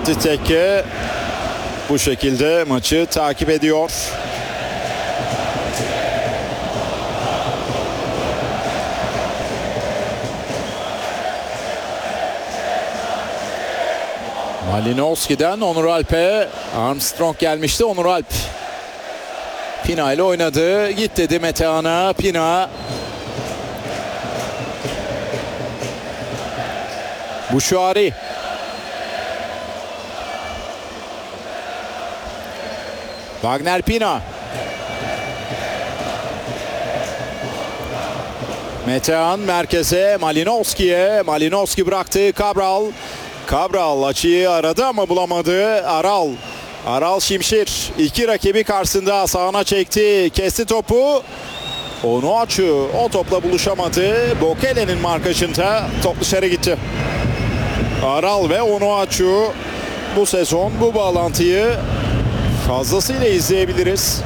Fatih Tekke bu şekilde maçı takip ediyor. Malinowski'den Onur Alp'e Armstrong gelmişti. Onur Alp Pina ile oynadı. Git dedi Metehan'a. Pina. Bouchouari. Wagner Pina. Metehan merkeze Malinowski'ye. Malinowski bıraktı. Cabral. Cabral açıyı aradı ama bulamadı. Aral Şimşir. İki rakibi karşısında sağına çekti. Kesti topu. Onuachu o topla buluşamadı. Bokele'nin markajında top dışarı gitti. Aral ve Onuachu bu sezon bu bağlantıyı fazlasıyla izleyebiliriz.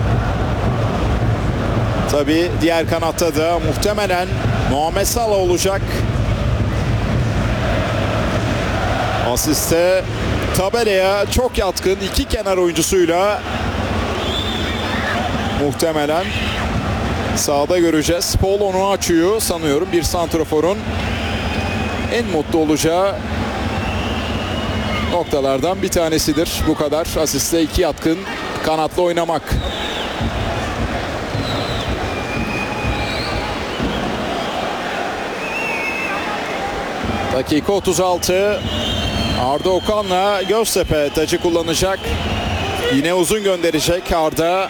Tabii diğer kanatta da muhtemelen Muhammed Salah olacak. Asiste tabelaya çok yatkın iki kenar oyuncusuyla muhtemelen sahada göreceğiz. Paul Onuachu'yu sanıyorum bir santraforun en mutlu olacağı noktalardan bir tanesidir. Bu kadar asiste iki yatkın kanatlı oynamak. Dakika 36. Arda Okan'la Göztepe taçı kullanacak. Yine uzun gönderecek Arda.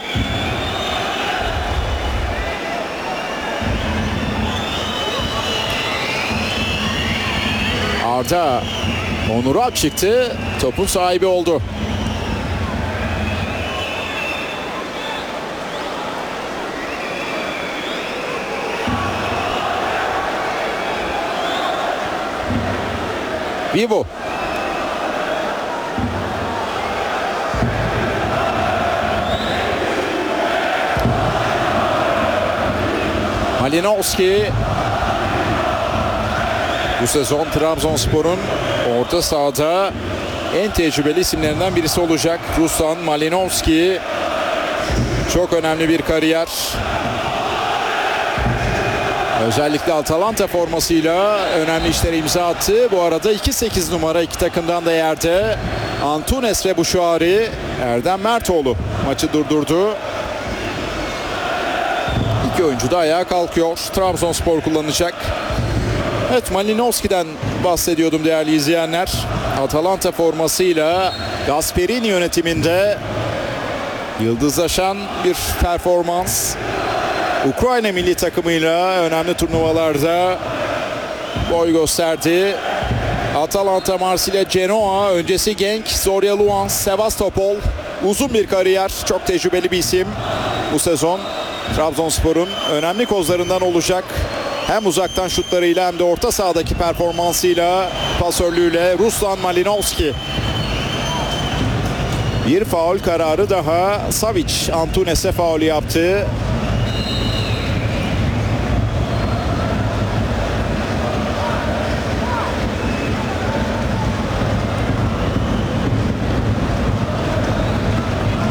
Arda. Onur Alp çıktı. Topun sahibi oldu. Vivo. Malinowski bu sezon Trabzonspor'un orta sahada en tecrübeli isimlerinden birisi olacak. Ruslan Malinowski çok önemli bir kariyer. Özellikle Atalanta formasıyla önemli işlere imza attı. Bu arada 2-8 numara iki takımdan da yerde. Antunes ve Bouchouari. Erdem Mertoğlu maçı durdurdu. İki oyuncu da ayağa kalkıyor. Trabzonspor kullanacak. Evet, Malinowski'den bahsediyordum değerli izleyenler. Atalanta formasıyla Gasperini yönetiminde yıldızlaşan bir performans. Ukrayna milli takımıyla önemli turnuvalarda boy gösterdi. Atalanta, Marsilya, Genoa, öncesi Genk, Zorya Luhansk, Sevastopol. Uzun bir kariyer, çok tecrübeli bir isim. Bu sezon Trabzonspor'un önemli kozlarından olacak. Hem uzaktan şutlarıyla hem de orta sahadaki performansıyla, pasörlüğüyle Ruslan Malinowski. Bir faul kararı daha. Savic Antunes'e faul yaptı.